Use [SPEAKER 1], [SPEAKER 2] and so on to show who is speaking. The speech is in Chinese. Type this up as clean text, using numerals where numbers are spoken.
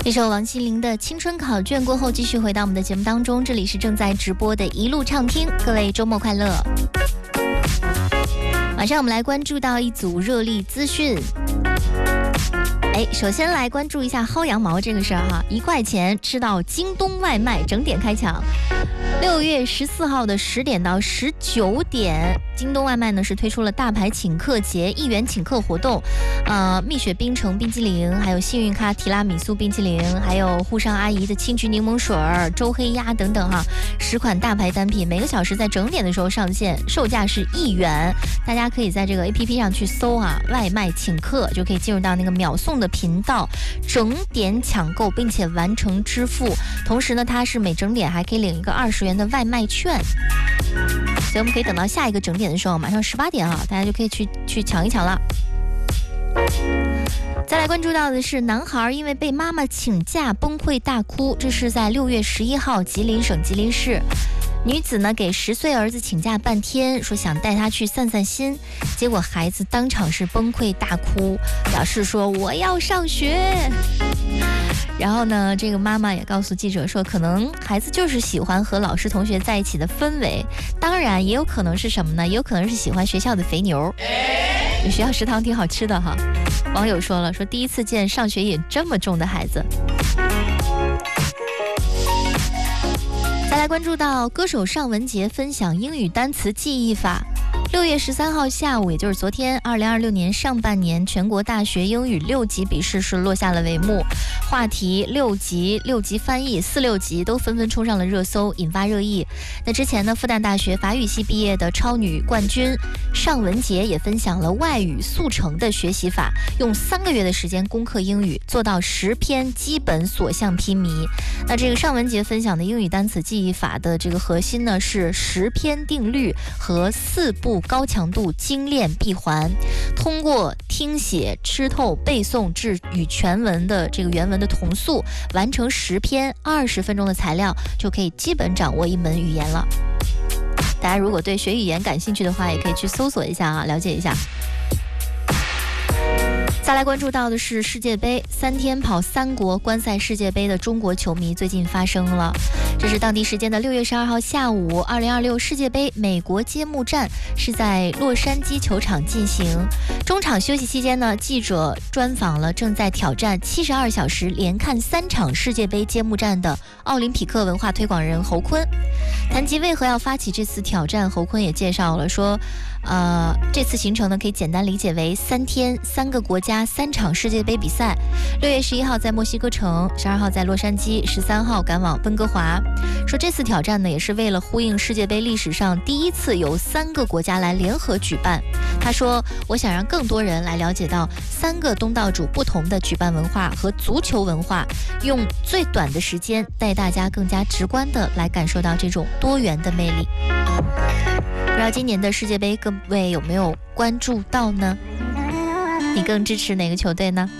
[SPEAKER 1] 这首王心凌的《青春考卷》过后，继续回到我们的节目当中，这里是正在直播的一路畅听，各位周末快乐。马上我们来关注到一组热力资讯。首先来关注一下薅羊毛这个事儿哈，1块钱吃到京东外卖整点开抢。6月14号的10点到19点，京东外卖呢是推出了大牌请客节1元请客活动，蜜雪冰城冰淇淋，还有幸运咖提拉米苏冰淇淋，还有沪上阿姨的青桔柠檬水、周黑鸭等等哈，10款大牌单品，每个小时在整点的时候上线，售价是1元。大家可以在这个 APP 上去搜外卖请客，就可以进入到那个秒送的频道，整点抢购并且完成支付。同时呢，它是每整点还可以领一个20元的外卖券，所以我们可以等到下一个整点的时候，马上18点大家就可以去抢一抢了。再来关注到的是，男孩因为被妈妈请假崩溃大哭，这是在6月11号吉林省吉林市。女子呢给10岁儿子请假半天，说想带他去散散心，结果孩子当场是崩溃大哭，表示说我要上学。然后呢，这个妈妈也告诉记者说，可能孩子就是喜欢和老师同学在一起的氛围，当然也有可能是什么呢？也有可能是喜欢学校的肥牛，学校食堂挺好吃的哈。网友说了，说第一次见上学瘾这么重的孩子。再来关注到歌手尚雯婕分享英语单词记忆法。6月13号下午，也就是昨天，2026年上半年全国大学英语6级笔试是落下了帷幕，话题6级翻译、4-6级都纷纷冲上了热搜，引发热议。那之前呢，复旦大学法语系毕业的超女冠军尚雯婕也分享了外语速成的学习法，用3个月的时间攻克英语，做到10篇基本所向披靡。那这个尚雯婕分享的英语单词记忆法的这个核心呢是10篇定律和4步高强度精炼闭环，通过听写、吃透、背诵至与全文的这个原文的同速，完成10篇20分钟的材料，就可以基本掌握一门语言了。大家如果对学语言感兴趣的话，也可以去搜索一下了解一下。再来关注到的是世界杯，3天跑3国观赛世界杯的中国球迷最近发生了。这是当地时间的6月12号下午，2026世界杯美国揭幕战是在洛杉矶球场进行。中场休息期间呢，记者专访了正在挑战72小时连看3场世界杯揭幕战的奥林匹克文化推广人侯坤。谈及为何要发起这次挑战，侯坤也介绍了说，这次行程呢可以简单理解为3天3个国家3场世界杯比赛。6月11号在墨西哥城，12号在洛杉矶，13号赶往温哥华。说这次挑战呢也是为了呼应世界杯历史上第一次由3个国家来联合举办。他说，我想让更多人来了解到3个东道主不同的举办文化和足球文化，用最短的时间带大家更加直观的来感受到这种多元的魅力。不知道今年的世界杯各位有没有关注到呢？你更支持哪个球队呢？